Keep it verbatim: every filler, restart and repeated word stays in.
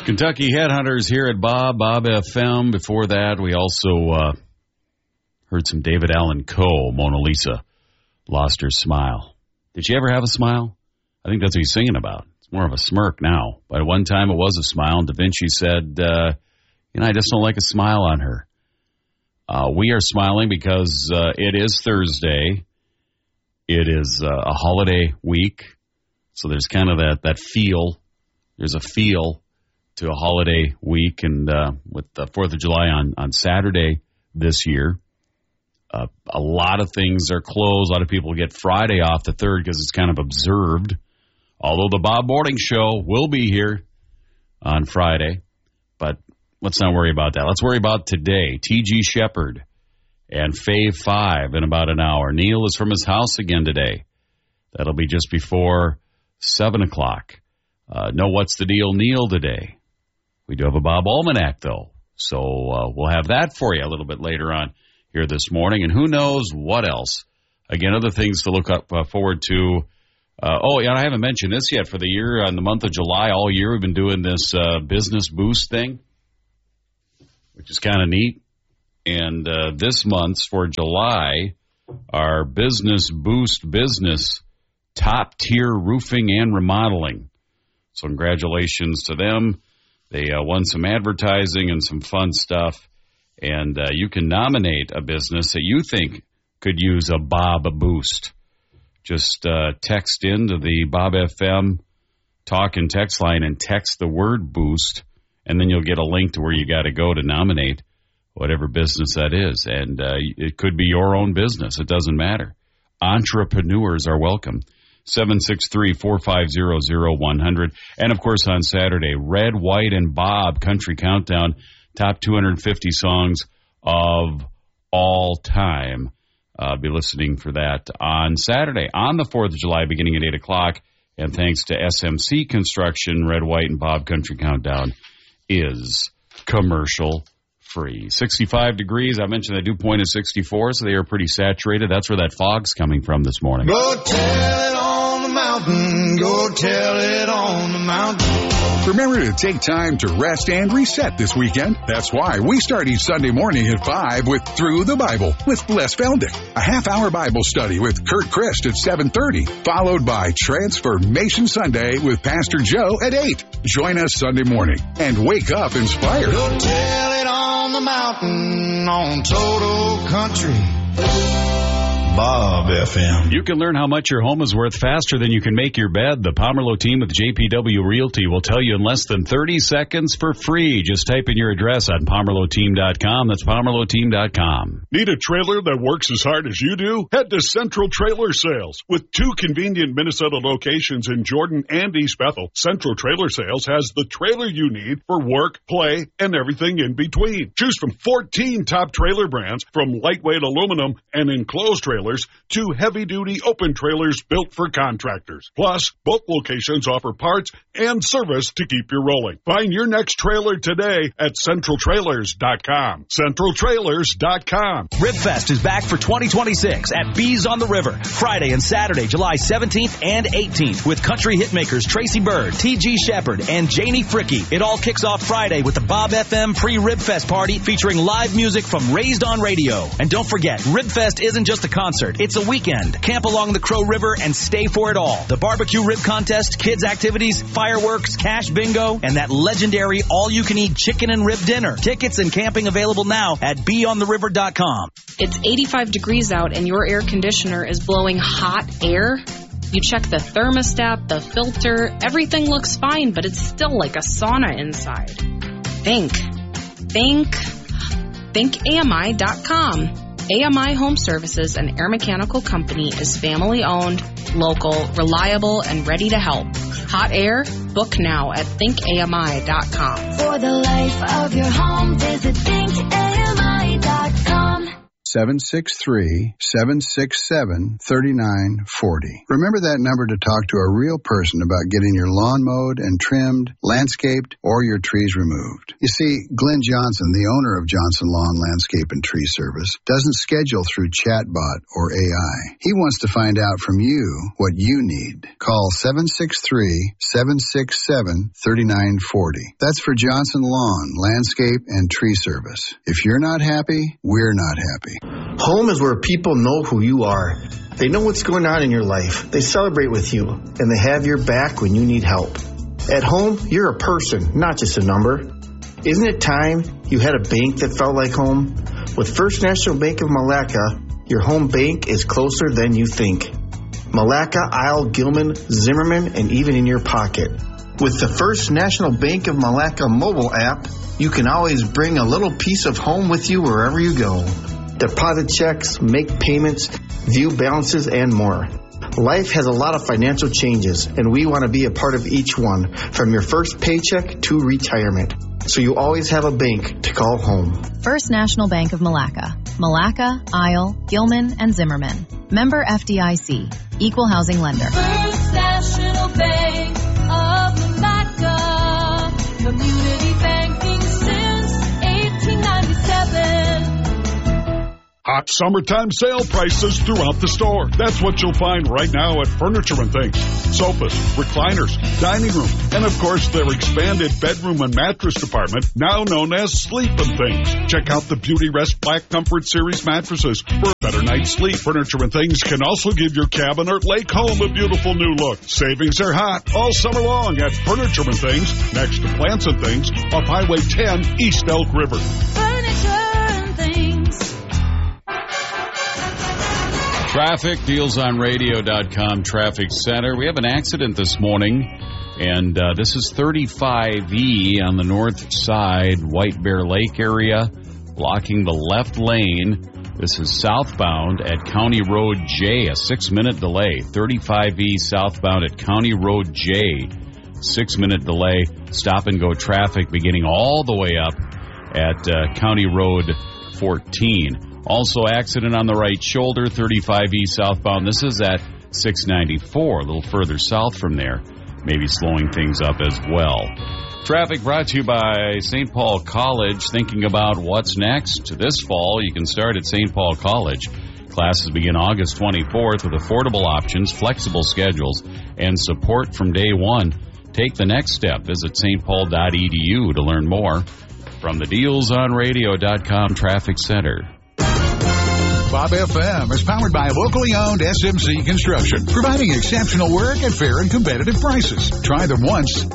Kentucky Headhunters here at Bob, Bob F M. Before that, we also uh, heard some David Allan Coe, Mona Lisa, Lost Her Smile. Did you ever have a smile? I think that's what he's singing about. It's more of a smirk now. But at one time it was a smile, and Da Vinci said, uh, you know, I just don't like a smile on her. Uh, we are smiling because uh, it is Thursday. It is uh, a holiday week, so there's kind of that, that feel. There's a feel to a holiday week, and uh, with the fourth of July on, on Saturday this year, uh, a lot of things are closed. A lot of people get Friday off the third because it's kind of observed, although the Bob Morning Show will be here on Friday. But let's not worry about that. Let's worry about today. T G Shepard and Fave Five in about an hour. Neil is from his house again today. That'll be just before seven o'clock. Uh, know what's the deal, Neil, today. We do have a Bob Almanac, though, so uh, we'll have that for you a little bit later on here this morning. And who knows what else. Again, other things to look up uh, forward to. Uh, oh, yeah, I haven't mentioned this yet. For the year, on the month of July, all year, we've been doing this uh, Business Boost thing, which is kind of neat. And uh, this month's for July, our Business Boost business, top tier roofing and remodeling. So congratulations to them. They uh, won some advertising and some fun stuff. And uh, you can nominate a business that you think could use a Bob Boost. Just uh, text into the Bob F M talk and text line and text the word boost, and then you'll get a link to where you got to go to nominate whatever business that is. And uh, it could be your own business. It doesn't matter. Entrepreneurs are welcome. seven six three, four five zero, zero one zero zero. And, of course, on Saturday, Red, White, and Bob Country Countdown, top two hundred fifty songs of all time. Uh, be listening for that on Saturday, on the fourth of July, beginning at eight o'clock. And thanks to S M C Construction, Red, White, and Bob Country Countdown is commercial free. sixty-five degrees. I mentioned the dew point is sixty-four, so they are pretty saturated. That's where that fog's coming from this morning. Go tell it on the mountain. Go tell it on the mountain. Remember to take time to rest and reset this weekend. That's why we start each Sunday morning at five with Through the Bible with Les Feldick, a half-hour Bible study with Kurt Christ at seven thirty, followed by Transformation Sunday with Pastor Joe at eight. Join us Sunday morning and wake up inspired. Go tell it on the mountain on Total Country Bob F M. You can learn how much your home is worth faster than you can make your bed. The Pomerleau team with J P W Realty will tell you in less than thirty seconds for free. Just type in your address on Pomerleau Team dot com. That's Pomerleau Team dot com. Need a trailer that works as hard as you do? Head to Central Trailer Sales. With two convenient Minnesota locations in Jordan and East Bethel, Central Trailer Sales has the trailer you need for work, play, and everything in between. Choose from fourteen top trailer brands, from lightweight aluminum and enclosed trailers to heavy-duty open trailers built for contractors. Plus, both locations offer parts and service to keep you rolling. Find your next trailer today at Central Trailers dot com. Central Trailers dot com. RibFest is back for twenty twenty-six at Bees on the River, Friday and Saturday, July seventeenth and eighteenth, with country hitmakers Tracy Bird, T G Shepard, and Janie Fricke. It all kicks off Friday with the Bob F M pre-RibFest party featuring live music from Raised on Radio. And don't forget, RibFest isn't just a concert. It's a weekend. Camp along the Crow River and stay for it all. The barbecue rib contest, kids activities, fireworks, cash bingo, and that legendary all-you-can-eat chicken and rib dinner. Tickets and camping available now at be on the river dot com. It's eighty-five degrees out and your air conditioner is blowing hot air? You check the thermostat, the filter, everything looks fine, but it's still like a sauna inside. Think. Think. think A M I dot com. A M I Home Services, an air mechanical company, is family-owned, local, reliable, and ready to help. Hot air? Book now at think A M I dot com. For the life of your home, visit think A M I dot com. seven six three, seven six seven, three nine four zero. Remember that number to talk to a real person about getting your lawn mowed and trimmed, landscaped, or your trees removed. You see, Glenn Johnson, the owner of Johnson Lawn Landscape and Tree Service, doesn't schedule through chatbot or A I. He wants to find out from you what you need. Call seven six three, seven six seven, three nine four zero. That's for Johnson Lawn Landscape and Tree Service. If you're not happy, we're not happy. Home is where people know who you are. They know what's going on in your life. They celebrate with you, and they have your back when you need help. At home, you're a person, not just a number. Isn't it time you had a bank that felt like home? With First National Bank of Malacca, your home bank is closer than you think. Malacca, Isle, Gilman, Zimmerman, and even in your pocket. With the First National Bank of Malacca mobile app, you can always bring a little piece of home with you wherever you go. Deposit checks, make payments, view balances, and more. Life has a lot of financial changes, and we want to be a part of each one, from your first paycheck to retirement. So you always have a bank to call home. First National Bank of Malacca. Malacca, Isle, Gilman, and Zimmerman. Member F D I C. Equal housing lender. First National Bank of Malacca. Community banking since eighteen ninety-seven. Hot summertime sale prices throughout the store. That's what you'll find right now at Furniture and Things. Sofas, recliners, dining room, and of course their expanded bedroom and mattress department, now known as Sleep and Things. Check out the Beauty Rest Black Comfort Series mattresses for a better night's sleep. Furniture and Things can also give your cabin or lake home a beautiful new look. Savings are hot all summer long at Furniture and Things, next to Plants and Things, off Highway ten, East Elk River. Furniture and Things. Traffic, deals on radio dot com Traffic Center. We have an accident this morning, and uh, this is thirty-five E on the north side, White Bear Lake area, blocking the left lane. This is southbound at County Road J, a six-minute delay. thirty-five E southbound at County Road J, six-minute delay. Stop-and-go traffic beginning all the way up at uh, County Road fourteen. Also, accident on the right shoulder, thirty-five E southbound. This is at six ninety-four, a little further south from there. Maybe slowing things up as well. Traffic brought to you by Saint Paul College. Thinking about what's next this fall, you can start at Saint Paul College. Classes begin August twenty-fourth with affordable options, flexible schedules, and support from day one. Take the next step. Visit s t paul dot e d u to learn more. From the deals on radio dot com Traffic Center. Bob F M is powered by locally owned S M C Construction, providing exceptional work at fair and competitive prices. Try them once.